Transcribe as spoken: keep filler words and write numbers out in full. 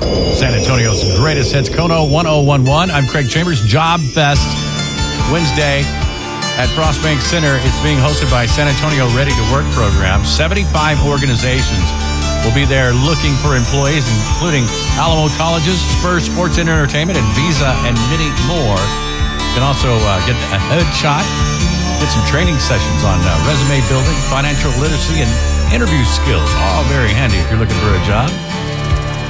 San Antonio's greatest hits, Kono one oh one one. I'm Craig Chambers. Job Fest Wednesday at Frostbank Center. It's being hosted by San Antonio Ready to Work program. seventy-five organizations will be there looking for employees, including Alamo Colleges, Spurs Sports and Entertainment, and Visa, and many more. You can also uh, get a headshot, get some training sessions on uh, resume building, financial literacy, and interview skills. All very handy if you're looking for a job.